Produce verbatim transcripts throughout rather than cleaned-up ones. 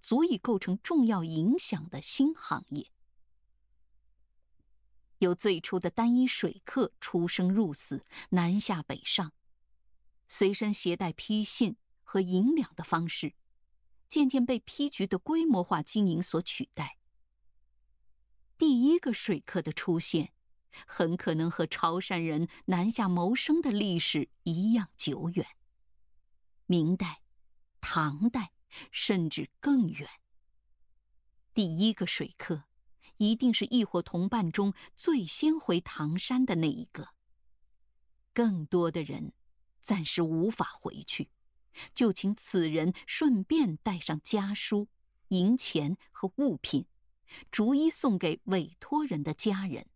足以构成重要影响的新行业。由最初的单一水客出生入死，南下北上，随身携带批信和银两的方式，渐渐被批局的规模化经营所取代。第一个水客的出现，很可能和潮汕人南下谋生的历史一样久远，明代、唐代，甚至更远。第一个水客一定是异伙同伴中最先回唐山的那一个。更多的人暂时无法回去，就请此人顺便带上家书、银钱和物品，逐一送给委托人的家人。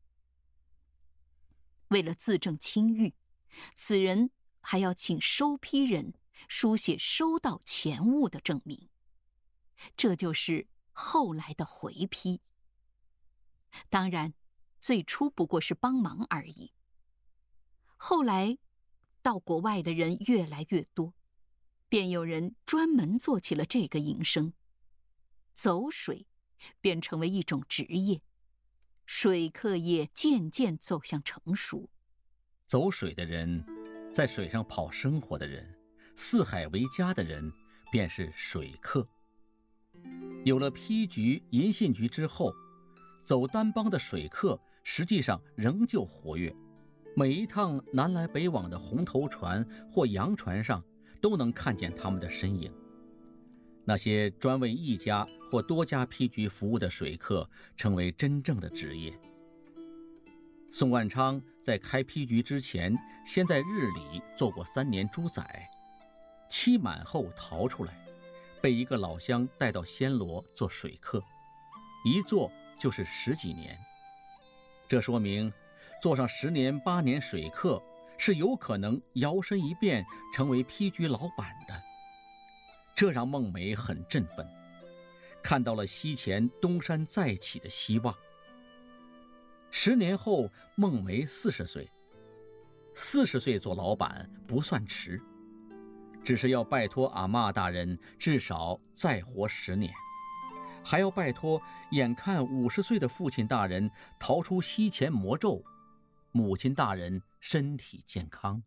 为了自证清誉，此人还要请收批人书写收到钱物的证明，这就是后来的回批。当然，最初不过是帮忙而已。后来，到国外的人越来越多，便有人专门做起了这个营生，走水便成为一种职业，水客业渐渐走向成熟。 走水的人，在水上跑生活的人，四海为家的人，便是水客。有了批局、银信局之后，走单帮的水客实际上仍旧活跃，每一趟南来北往的红头船或洋船上都能看见他们的身影。那些专为一家或多家批局服务的水客成为真正的职业。宋万昌在开批局之前，先在日里做过三年猪仔，期满后逃出来，被一个老乡带到暹罗做水客，一做就是十几年。这说明做上十年八年水客是有可能摇身一变成为批局老板的。这让孟梅很振奋，看到了西前东山再起的希望。十年后，孟梅四十岁，四十岁做老板不算迟，只是要拜托阿嬷大人至少再活十年，还要拜托眼看五十岁的父亲大人逃出西前魔咒，母亲大人身体健康。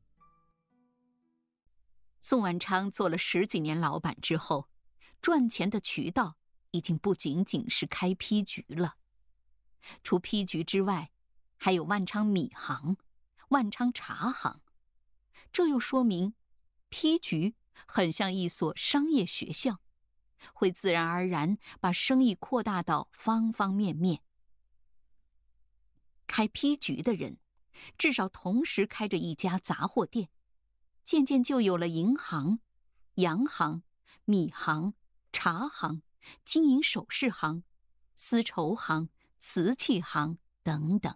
宋万昌做了十几年老板之后，赚钱的渠道已经不仅仅是开批局了。除批局之外，还有万昌米行、万昌茶行。这又说明，批局很像一所商业学校，会自然而然把生意扩大到方方面面。开批局的人，至少同时开着一家杂货店，渐渐就有了银行、洋行、米行、茶行、金银首饰行、丝绸行、瓷器行等等。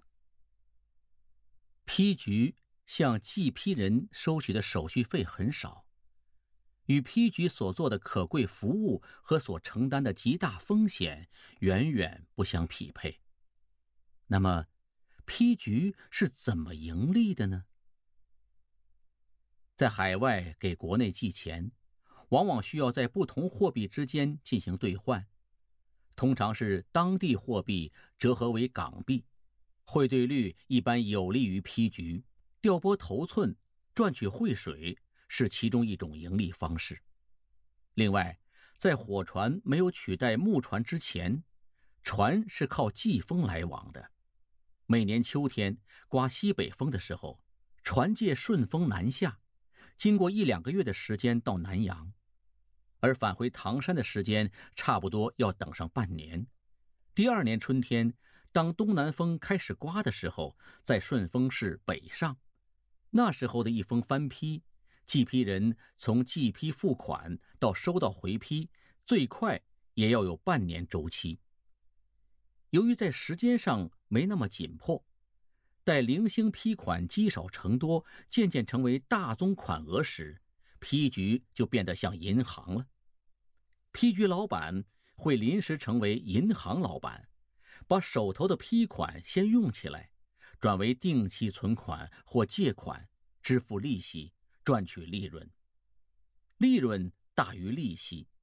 批局向计批人收取的手续费很少，与批局所做的可贵服务和所承担的极大风险远远不相匹配。那么，批局是怎么盈利的呢？在海外给国内寄钱，往往需要在不同货币之间进行兑换，通常是当地货币折合为港币，汇兑率一般有利于批局，调拨头寸，赚取汇水是其中一种盈利方式。另外，在火船没有取代木船之前，船是靠季风来往的。每年秋天刮西北风的时候，船借顺风南下，经过一两个月的时间到南洋，而返回唐山的时间差不多要等上半年。第二年春天，当东南风开始刮的时候，在顺风市北上，那时候的一封翻批，寄批人从寄批付款到收到回批，最快也要有半年周期。由于在时间上没那么紧迫，待零星批款积少成多，渐渐成为大宗款额时，批局就变得像银行了。批局老板会临时成为银行老板，把手头的批款先用起来，转为定期存款或借款，支付利息，赚取利润。利润大于利息，